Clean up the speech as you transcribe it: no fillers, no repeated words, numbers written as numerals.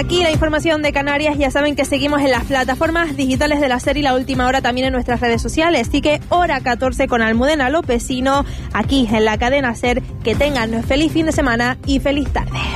aquí la información de Canarias. Ya saben que seguimos en las plataformas digitales de la SER y La Última Hora también en nuestras redes sociales. Así que hora 14 con Almudena Lopesino, aquí en la cadena SER. Que tengan feliz fin de semana y feliz tarde.